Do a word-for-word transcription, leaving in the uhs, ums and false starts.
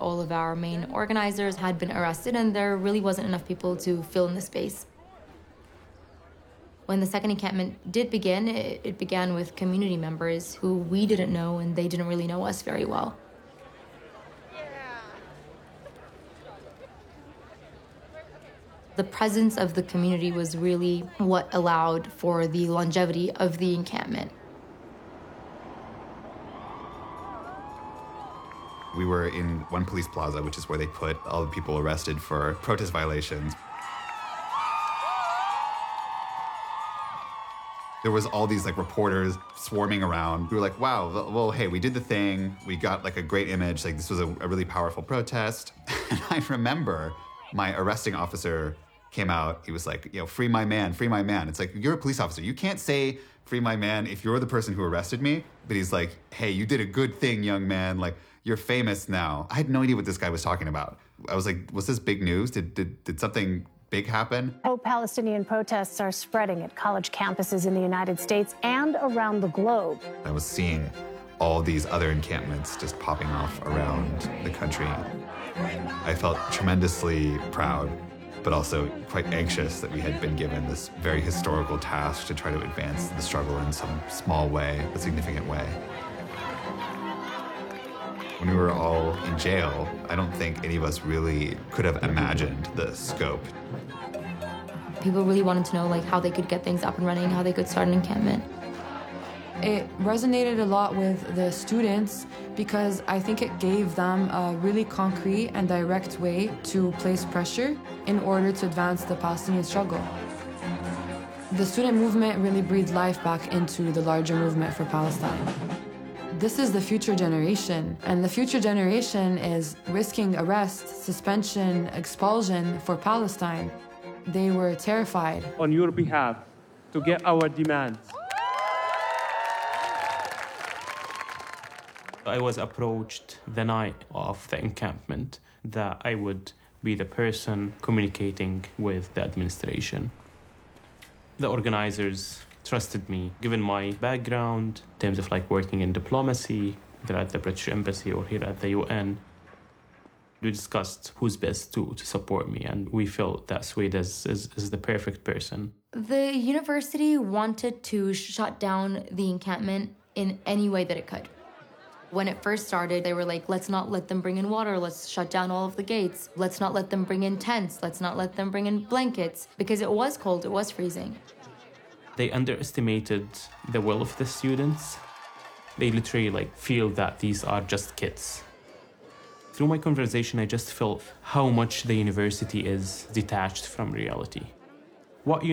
all of our main organizers had been arrested, and there really wasn't enough people to fill in the space. When the second encampment did begin, it, it began with community members who we didn't know, and they didn't really know us very well. The presence of the community was really what allowed for the longevity of the encampment. We were in one police plaza, which is where they put all the people arrested for protest violations. There was all these like reporters swarming around. We were like, wow, well, hey, we did the thing. We got like a great image. Like this was a, a really powerful protest. And I remember my arresting officer came out. He was like, you know, free my man, free my man. It's like, you're a police officer. You can't say free my man if you're the person who arrested me. But he's like, hey, you did a good thing, young man. Like, you're famous now. I had no idea what this guy was talking about. I was like, was this big news? Did, did, did something big happen? Pro-Palestinian protests are spreading at college campuses in the United States and around the globe. I was seeing all these other encampments just popping off around the country. I felt tremendously proud, but also quite anxious that we had been given this very historical task to try to advance the struggle in some small way, a significant way. When we were all in jail, I don't think any of us really could have imagined the scope. People really wanted to know like how they could get things up and running, how they could start an encampment. It resonated a lot with the students because I think it gave them a really concrete and direct way to place pressure in order to advance the Palestinian struggle. The student movement really breathed life back into the larger movement for Palestine. This is the future generation, and the future generation is risking arrest, suspension, expulsion for Palestine. They were terrified. On your behalf, to get our demands. I was approached the night of the encampment that I would be the person communicating with the administration. The organizers trusted me, given my background in terms of like working in diplomacy, either at the British Embassy or here at the U N. We discussed who's best to, to support me, and we felt that Suede is, is, is the perfect person. The university wanted to shut down the encampment in any way that it could. When it first started, they were like, let's not let them bring in water, let's shut down all of the gates, let's not let them bring in tents, let's not let them bring in blankets, because it was cold, it was freezing. They underestimated the will of the students. They literally like feel that these are just kids. Through my conversation, I just felt how much the university is detached from reality. What